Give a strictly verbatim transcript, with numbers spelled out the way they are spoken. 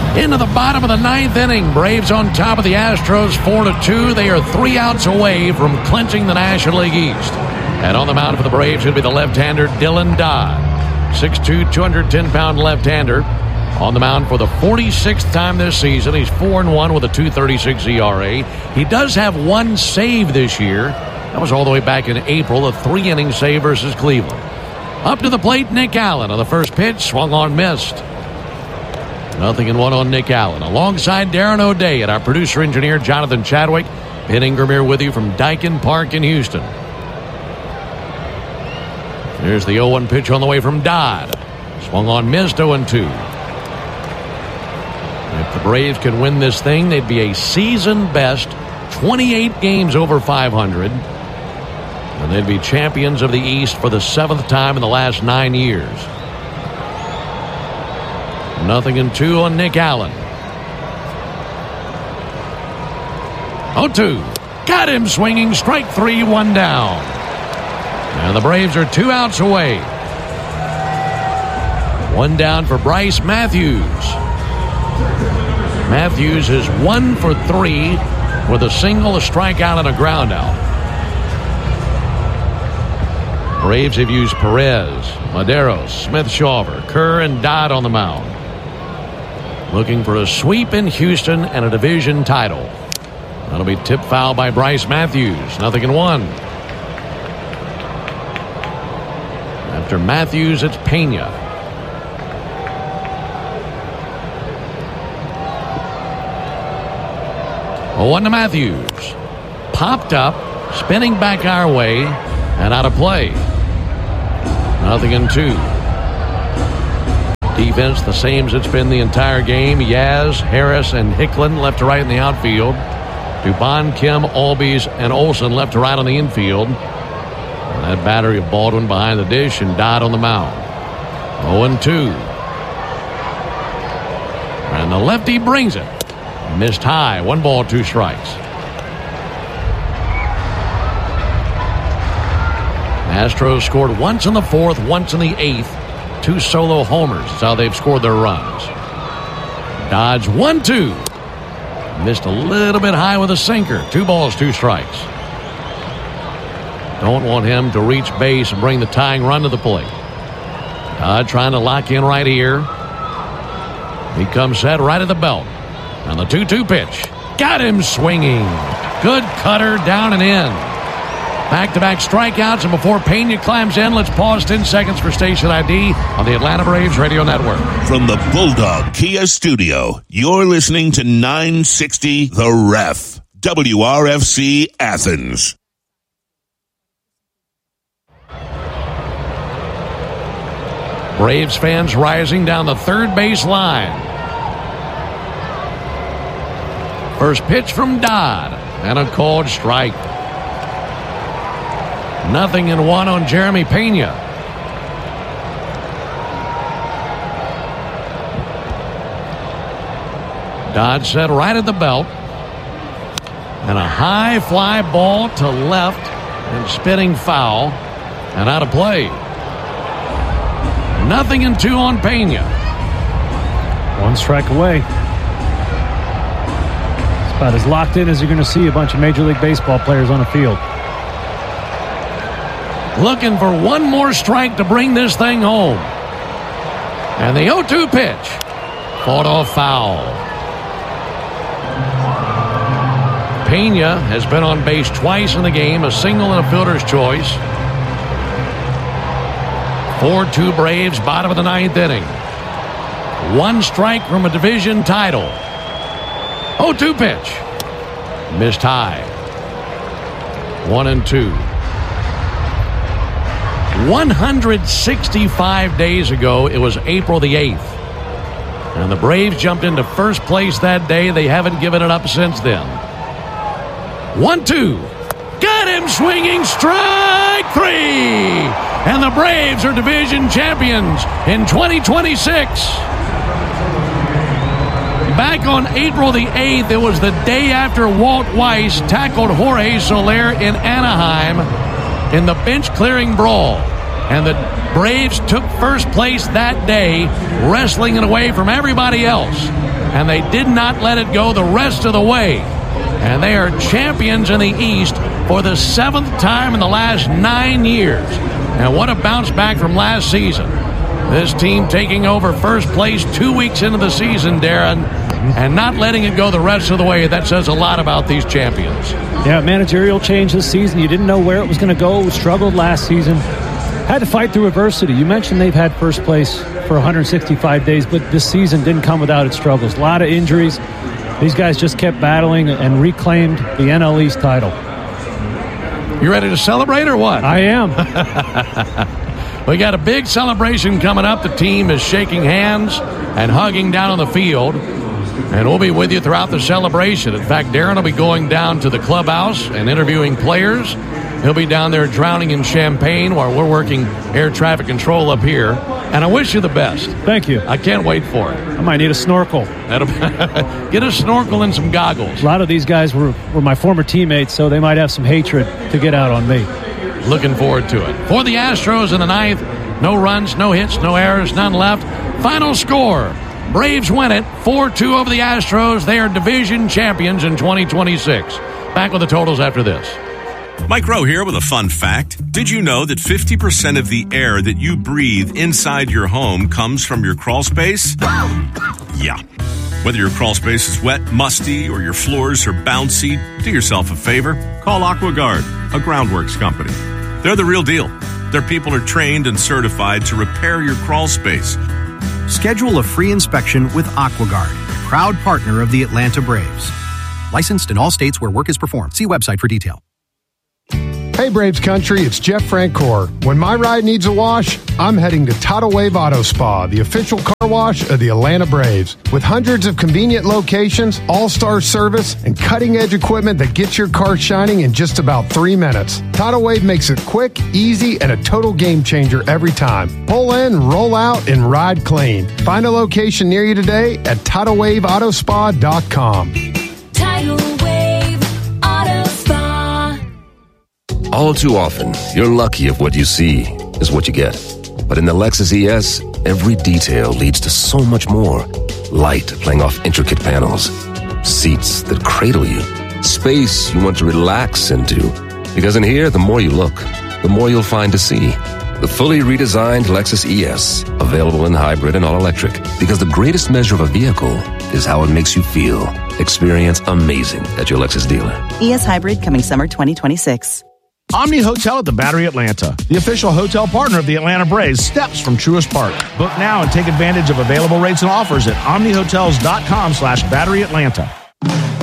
Into the bottom of the ninth inning. Braves on top of the Astros four to two. They are three outs away from clinching the National League East. And on the mound for the Braves should be the left-hander Dylan Dodd. six two, two hundred ten pound left-hander. On the mound for the forty-sixth time this season. He's four and one with a two thirty-six E R A. He does have one save this year. That was all the way back in April, a three-inning save versus Cleveland. Up to the plate, Nick Allen on the first pitch. Swung on, missed. Nothing in one on Nick Allen. Alongside Darren O'Day and our producer-engineer Jonathan Chadwick. Ben Ingram here with you from Daikin Park in Houston. Here's the oh one pitch on the way from Dodd. Swung on, missed, oh and two. If the Braves can win this thing, they'd be a season-best twenty-eight games over five hundred. And they'd be champions of the East for the seventh time in the last nine years. Nothing in two on Nick Allen. oh two. Got him swinging. Strike three, one down. And the Braves are two outs away. One down for Bryce Matthews. Matthews is one for three with a single, a strikeout, and a groundout. Braves have used Perez, Maderos, Smith-Shawver, Kerr, and Dodd on the mound. Looking for a sweep in Houston and a division title. That'll be tipped foul by Bryce Matthews. Nothing in one. After Matthews, it's Pena. oh one to Matthews. Popped up, spinning back our way, and out of play. Nothing in two. Defense the same as it's been the entire game. Yaz, Harris, and Hicklin left to right in the outfield. Dubon, Kim, Albies, and Olsen left to right on the infield. And that battery of Baldwin behind the dish and Dodd on the mound. oh and two. And the lefty brings it. Missed high. One ball, two strikes. Astros scored once in the fourth, once in the eighth. Two solo homers. That's how they've scored their runs. Dodge one two. Missed a little bit high with a sinker. Two balls, two strikes. Don't want him to reach base and bring the tying run to the plate. Dodge trying to lock in right here. He comes set right at the belt. And the two two pitch. Got him swinging. Good cutter down and in. Back-to-back strikeouts, and before Pena climbs in, let's pause ten seconds for station I D on the Atlanta Braves Radio Network. From the Bulldog Kia Studio, you're listening to nine sixty The Ref, W R F C Athens. Braves fans rising down the third base line. First pitch from Dodd, and a called strike. Nothing in one on Jeremy Pena. Dodd set right at the belt. And a high fly ball to left and spinning foul and out of play. Nothing in two on Pena. One strike away. It's about as locked in as you're going to see a bunch of Major League Baseball players on the field. Looking for one more strike to bring this thing home. And the oh two pitch. Fought off foul. Pena has been on base twice in the game, a single and a fielder's choice. four two Braves, bottom of the ninth inning. One strike from a division title. oh two pitch. Missed high. One and two. one hundred sixty-five days ago, it was April the eighth. And the Braves jumped into first place that day. They haven't given it up since then. one two. Got him swinging. Strike three. And the Braves are division champions in twenty twenty-six. Back on April the eighth, it was the day after Walt Weiss tackled Jorge Soler in Anaheim in the bench-clearing brawl. And the Braves took first place that day, wrestling it away from everybody else. and they did not let it go the rest of the way. And they are champions in the East for the seventh time in the last nine years. And what a bounce back from last season. This team taking over first place two weeks into the season, Darren, and not letting it go the rest of the way. That says a lot about these champions. Yeah, managerial change this season. You didn't know where it was going to go. We struggled last season. Had to fight through adversity. You mentioned they've had first place for one hundred sixty-five days, but this season didn't come without its struggles. A lot of injuries. These guys just kept battling and reclaimed the N L East title. You ready to celebrate or what? I am. We got a big celebration coming up. The team is shaking hands and hugging down on the field. And we'll be with you throughout the celebration. In fact, Darren will be going down to the clubhouse and interviewing players. He'll be down there drowning in champagne while we're working air traffic control up here. And I wish you the best. Thank you. I can't wait for it. I might need a snorkel. That'll get a snorkel and some goggles. A lot of these guys were, were my former teammates, so they might have some hatred to get out on me. Looking forward to it. For the Astros in the ninth, no runs, no hits, no errors, none left. Final score. Braves win it four two over the Astros. They are division champions in twenty twenty-six. Back with the totals after this. Mike Rowe here with a fun fact. Did you know that fifty percent of the air that you breathe inside your home comes from your crawl space? Yeah. Whether your crawl space is wet, musty, or your floors are bouncy, do yourself a favor. Call AquaGuard, a groundworks company. They're the real deal. Their people are trained and certified to repair your crawl space. Schedule a free inspection with AquaGuard, proud partner of the Atlanta Braves. Licensed in all states where work is performed. See website for detail. Hey Braves Country, it's Jeff Francoeur. When my ride needs a wash, I'm heading to Tidal Wave Auto Spa, the official car wash of the Atlanta Braves. With hundreds of convenient locations, all-star service, and cutting-edge equipment that gets your car shining in just about three minutes. Tidal Wave makes it quick, easy, and a total game changer every time. Pull in, roll out, and ride clean. Find a location near you today at tidal wave auto spa dot com. Tidal Wave Auto Spa. All too often, you're lucky if what you see is what you get. But in the Lexus E S, every detail leads to so much more. Light playing off intricate panels. Seats that cradle you. Space you want to relax into. Because in here, the more you look, the more you'll find to see. The fully redesigned Lexus E S, available in hybrid and all-electric. Because the greatest measure of a vehicle is how it makes you feel. Experience amazing at your Lexus dealer. E S Hybrid coming summer twenty twenty-six. Omni Hotel at the Battery Atlanta, the official hotel partner of the Atlanta Braves, steps from Truist Park. Book now and take advantage of available rates and offers at omni hotels dot com slash battery atlanta.